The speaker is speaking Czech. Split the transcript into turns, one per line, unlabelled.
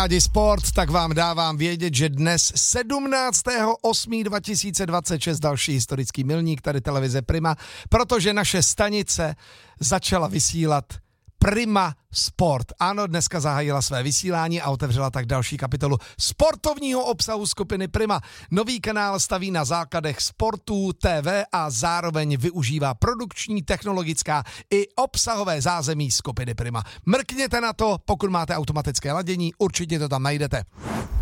Rádi Sport, tak vám dávám vědět, že dnes 17.8.2026 další historický milník tady televize Prima, protože naše stanice začala vysílat Prima Sport. Ano, dneska zahájila své vysílání a otevřela tak další kapitolu sportovního obsahu skupiny Prima. Nový kanál staví na základech Sportu TV a zároveň využívá produkční, technologická i obsahové zázemí skupiny Prima. Mrkněte na to, pokud máte automatické ladění, určitě to tam najdete.